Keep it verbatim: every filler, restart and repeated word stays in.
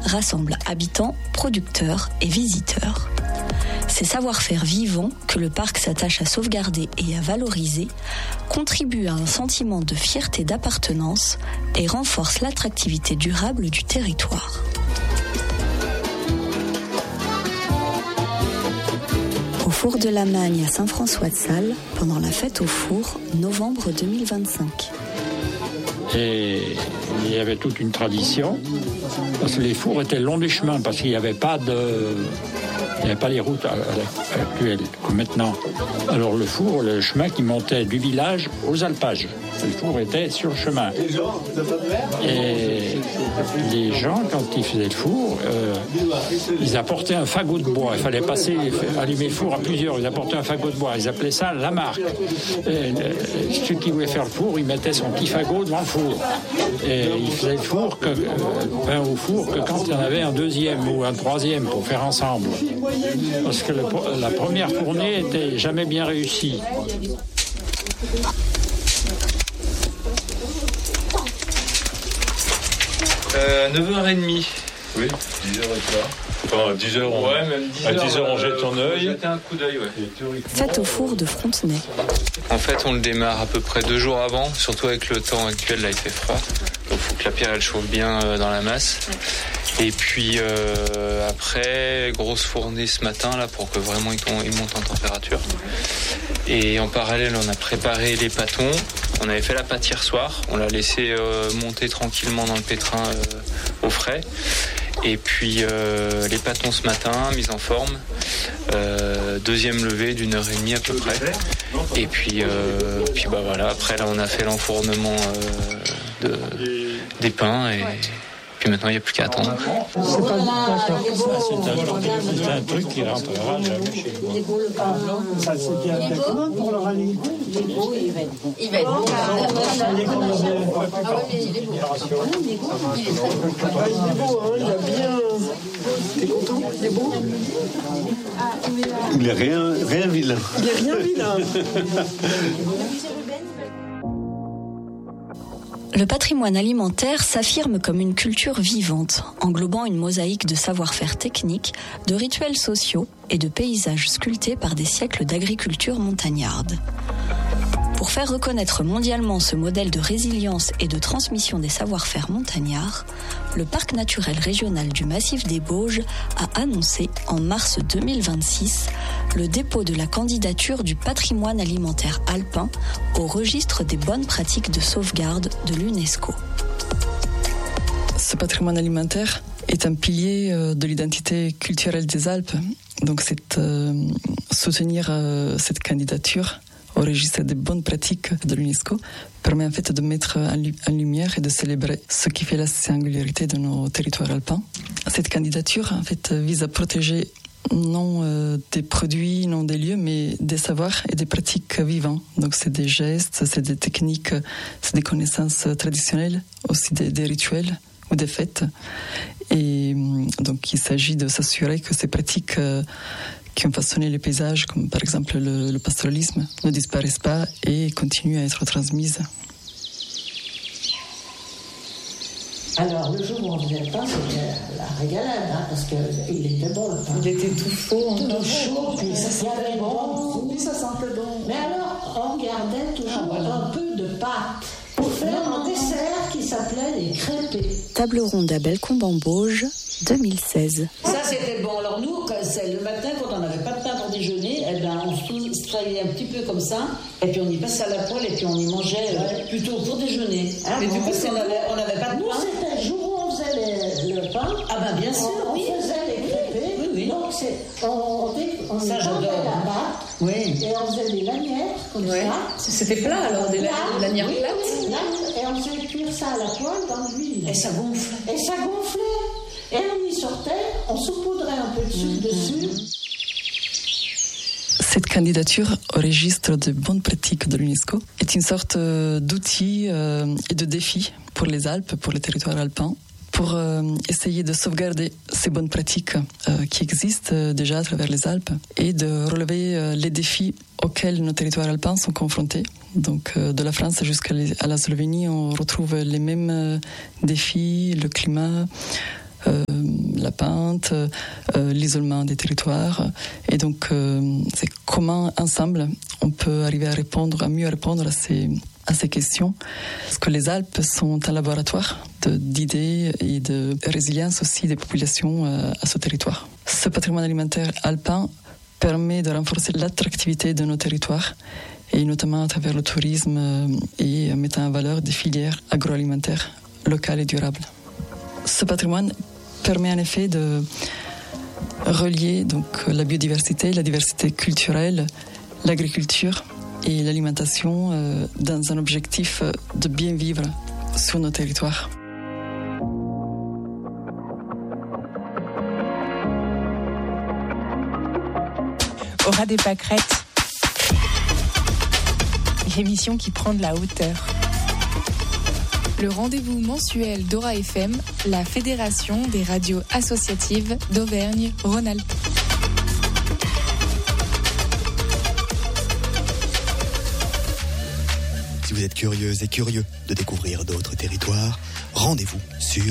rassemble habitants, producteurs et visiteurs. Ces savoir-faire vivants que le parc s'attache à sauvegarder et à valoriser contribuent à un sentiment de fierté d'appartenance et renforcent l'attractivité durable du territoire. Au Four de la Magne à Saint-François-de-Sales, pendant la fête au four, novembre deux mille vingt-cinq. Et il y avait toute une tradition, parce que les fours étaient le long du chemin, parce qu'il n'y avait pas de... Il n'y avait pas les routes actuelles, comme maintenant. Alors le four, le chemin qui montait du village aux alpages. Le four était sur le chemin. Et les gens, quand ils faisaient le four, euh, ils apportaient un fagot de bois. Il fallait passer, allumer le four à plusieurs. Ils apportaient un fagot de bois. Ils appelaient ça la marque. Et ceux qui voulaient faire le four, ils mettaient son petit fagot devant le four. Et ils faisaient le four que, euh, pain au four que quand il y en avait un deuxième ou un troisième pour faire ensemble. Parce que le, la première fournée n'était jamais bien réussie. Euh, neuf heures trente. Oui, dix heures et quart. Enfin, dix heures, on... ouais, même dix heures, à dix heures, on jette ton œil. Jeter un coup d'œil, ouais. Fête au four de Frontenay. En fait, on le démarre à peu près deux jours avant, surtout avec le temps actuel, là, il fait froid. Donc, il faut que la pierre, elle chauffe bien euh, dans la masse. Et puis, euh, après, grosse fournée ce matin, là, pour que vraiment il, tombe, il monte en température. Et en parallèle, on a préparé les pâtons. On avait fait la pâte hier soir. On l'a laissé euh, monter tranquillement dans le pétrin euh, au frais. Et puis euh, les pâtons ce matin, mise en forme. Euh, deuxième levée d'une heure et demie à peu près. Et puis, euh, puis bah voilà. Après là, on a fait l'enfournement euh, de, des pains et puis maintenant il n'y a plus qu'à attendre. C'est, pas, c'est, un, c'est un truc qui rentrera jamais chez moi. Ça c'était un technique pour le rallye. Il est beau, il va être bon. Il va être bon. Ah oui, mais il est beau. Il est beau, il est très beau. Ah, il est beau, hein, il a bien... T'es content? Il est beau? Il est rien, rien vilain. Il est rien vilain. Le patrimoine alimentaire s'affirme comme une culture vivante, englobant une mosaïque de savoir-faire techniques, de rituels sociaux et de paysages sculptés par des siècles d'agriculture montagnarde. Pour faire reconnaître mondialement ce modèle de résilience et de transmission des savoir-faire montagnards, le Parc naturel régional du Massif des Bauges a annoncé en mars deux mille vingt-six le dépôt de la candidature du patrimoine alimentaire alpin au registre des bonnes pratiques de sauvegarde de l'UNESCO. Ce patrimoine alimentaire est un pilier de l'identité culturelle des Alpes. Donc c'est euh, soutenir euh, cette candidature au registre des bonnes pratiques de l'UNESCO permet en fait de mettre en lumière et de célébrer ce qui fait la singularité de nos territoires alpins. Cette candidature en fait vise à protéger non euh, des produits, non des lieux, mais des savoirs et des pratiques vivants. Donc c'est des gestes, c'est des techniques, c'est des connaissances traditionnelles, aussi des, des rituels ou des fêtes. Et donc il s'agit de s'assurer que ces pratiques euh, qui ont façonné les paysages, comme par exemple le, le pastoralisme, ne disparaissent pas et continuent à être transmises. Alors, le jour où on faisait le pain, c'était la régalade, hein, parce qu'il était bon, le pain. Il était tout chaud. Tout chaud, puis ça sentait bon. Oui, ça sentait bon. Mais alors, on gardait toujours ah, voilà. un peu de pâte pour faire un dessert qui s'appelait les crêpés. Table ronde à Bellecombe-en-Bauges, deux mille seize. Ça, c'était bon. Alors nous, c'est le matin, quand on n'avait pas de pain pour déjeuner, eh ben, on se travaillait un petit peu comme ça, et puis on y passait à la poêle, et puis on y mangeait ouais. euh, plutôt pour déjeuner. Hein, mais bon, du coup, on n'avait on avait pas de nous, pain. Nous, c'était le jour où on faisait les, le pain. Ah ben bien sûr, on, oui. On faisait les crêpés. Oui, oui. Donc, c'est, on, on, on ça, j'adore. La pâte, oui. Et on faisait des lanières, comme ouais. ça. C'était plat, alors, des, des lanières oui, plates. Oui, oui, et on faisait cuire ça à la poêle dans l'huile. Et ça gonflait. Et ça gonflait. Et on y sortait, on saupoudrait un peu de sucre mmh. dessus. Cette candidature au registre de bonnes pratiques de l'UNESCO est une sorte d'outil et de défi pour les Alpes, pour les territoires alpins, pour essayer de sauvegarder ces bonnes pratiques qui existent déjà à travers les Alpes et de relever les défis auxquels nos territoires alpins sont confrontés. Donc de la France jusqu'à la Slovénie, on retrouve les mêmes défis, le climat, Euh, la pente, euh, l'isolement des territoires. Et donc, euh, c'est comment, ensemble, on peut arriver à répondre, à mieux répondre à ces, à ces questions. Parce que les Alpes sont un laboratoire de, d'idées et de résilience aussi des populations euh, à ce territoire. Ce patrimoine alimentaire alpin permet de renforcer l'attractivité de nos territoires, et notamment à travers le tourisme et mettant en valeur des filières agroalimentaires locales et durables. Ce patrimoine permet en effet de relier donc la biodiversité, la diversité culturelle, l'agriculture et l'alimentation euh, dans un objectif de bien vivre sur nos territoires. Au ras des pâquerettes, l'émission qui prend de la hauteur. Le rendez-vous mensuel d'Ora F M, la Fédération des radios associatives d'Auvergne-Rhône-Alpes. Si vous êtes curieuse et curieux de découvrir d'autres territoires, rendez-vous sur